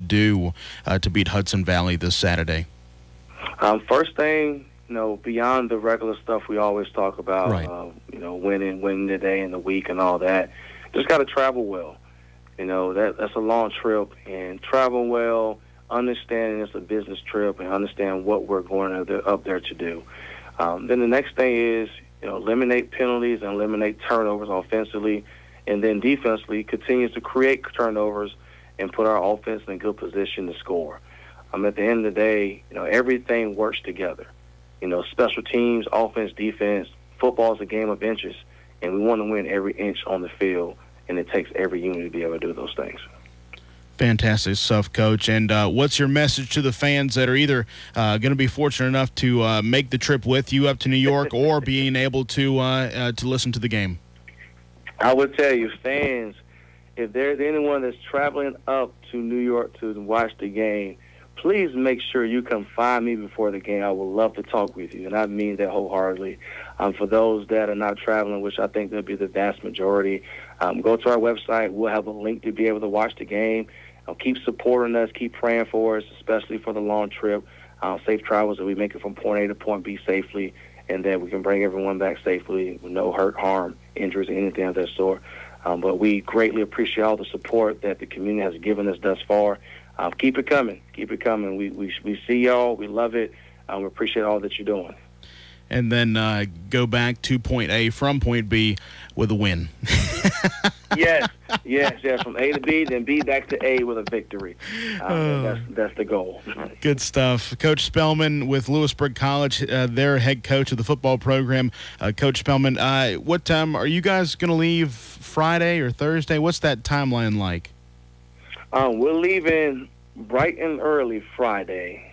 do to beat Hudson Valley this Saturday? First thing, beyond the regular stuff we always talk about, right. Winning the day and the week and all that, just got to travel well. That's a long trip, and travel well, understanding it's a business trip, and understand what we're going up there to do. Then the next thing is, eliminate penalties and eliminate turnovers offensively, and then defensively continues to create turnovers and put our offense in a good position to score. At the end of the day, everything works together. Special teams, offense, defense, football is a game of inches, and we want to win every inch on the field, and it takes every unit to be able to do those things. Fantastic stuff, Coach. And what's your message to the fans that are either going to be fortunate enough to make the trip with you up to New York or being able to listen to the game? I would tell you, fans, if there's anyone that's traveling up to New York to watch the game, please make sure you come find me before the game. I would love to talk with you, and I mean that wholeheartedly. For those that are not traveling, which I think will be the vast majority, go to our website. We'll have a link to be able to watch the game. Keep supporting us. Keep praying for us, especially for the long trip. Safe travels, that we make it from point A to point B safely, and that we can bring everyone back safely with no hurt, harm, injuries, anything of that sort. But we greatly appreciate all the support that the community has given us thus far. Keep it coming. Keep it coming. We see y'all. We love it. We appreciate all that you're doing. And then go back to point A from point B with a win. Yes. From A to B, then B back to A with a victory. That's the goal. Good stuff. Coach Spellman with Lewisburg College, their head coach of the football program. Coach Spellman, what time are you guys going to leave, Friday or Thursday? What's that timeline like? We're leaving bright and early Friday.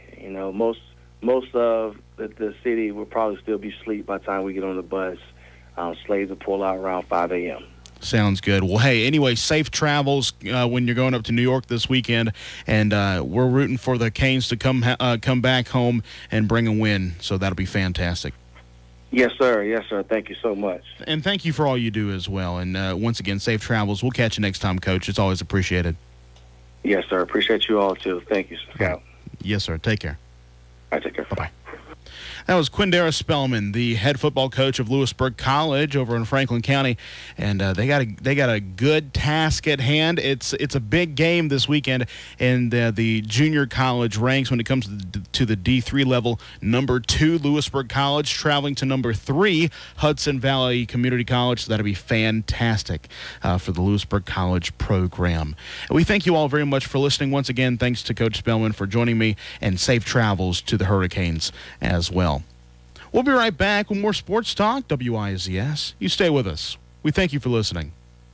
Most of the city will probably still be asleep by the time we get on the bus. Slaves will pull out around 5 a.m. Sounds good. Well, hey, anyway, safe travels when you're going up to New York this weekend, and we're rooting for the Canes to come back home and bring a win, so that'll be fantastic. Yes, sir. Yes, sir. Thank you so much. And thank you for all you do as well. And once again, safe travels. We'll catch you next time, Coach. It's always appreciated. Yes, sir. Appreciate you all, too. Thank you, Scout. Yes, sir. Take care. All right, take care. Bye-bye. That was Quindara Spellman, the head football coach of Lewisburg College over in Franklin County, and they got a good task at hand. It's a big game this weekend in the junior college ranks when it comes to the D3 level. Number 2, Lewisburg College, traveling to number 3, Hudson Valley Community College. So that'll be fantastic for the Lewisburg College program. And we thank you all very much for listening. Once again, thanks to Coach Spellman for joining me, and safe travels to the Hurricanes as well. We'll be right back with more sports talk, WIZS. You stay with us. We thank you for listening.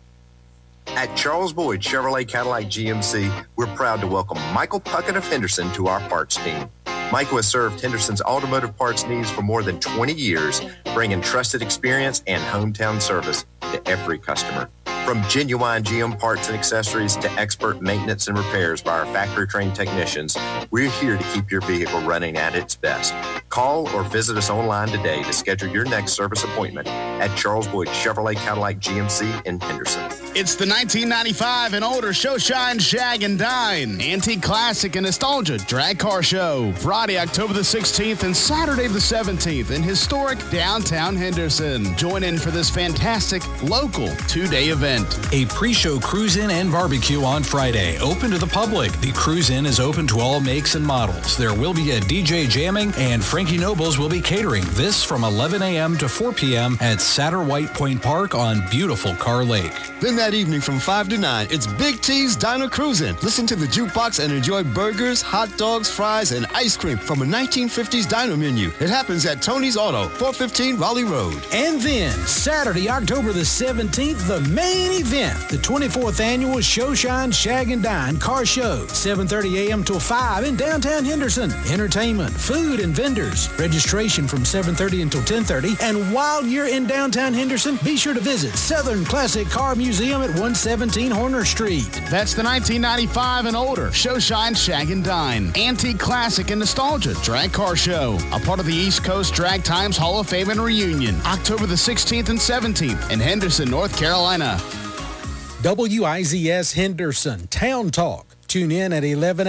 At Charles Boyd Chevrolet Cadillac GMC, we're proud to welcome Michael Puckett of Henderson to our parts team. Michael has served Henderson's automotive parts needs for more than 20 years, bringing trusted experience and hometown service to every customer. From genuine GM parts and accessories to expert maintenance and repairs by our factory-trained technicians, we're here to keep your vehicle running at its best. Call or visit us online today to schedule your next service appointment at Charles Boyd Chevrolet Cadillac GMC in Henderson. It's the 1995 and older Show, Shine, Shag, and Dine Antique Classic and Nostalgia Drag Car Show. Friday, October the 16th and Saturday the 17th in historic downtown Henderson. Join in for this fantastic local 2-day event. A pre-show cruise-in and barbecue on Friday, open to the public. The cruise-in is open to all makes and models. There will be a DJ jamming, and Frankie Nobles will be catering. This from 11 a.m. to 4 p.m. at Satterwhite Point Park on beautiful Carr Lake. Then that evening from 5 to 9, it's Big T's Diner Cruisin'. Listen to the jukebox and enjoy burgers, hot dogs, fries, and ice cream from a 1950s diner menu. It happens at Tony's Auto, 415 Raleigh Road. And then, Saturday, October the 17th, the main event, the 24th annual Show, Shine, Shag, and Dine Car Show, 7:30 a.m. till 5 in downtown Henderson. Entertainment, food, and vendors. Registration from 7:30 until 10:30. And while you're in downtown Henderson, be sure to visit Southern Classic Car Museum at 117 Horner Street. That's the 1995 and older Show, Shine, Shag, and Dine Antique Classic and Nostalgia Drag Car Show, a part of the East Coast Drag Times Hall of Fame and Reunion, October the 16th and 17th in Henderson, North Carolina. WIZS Henderson Town Talk. Tune in at 11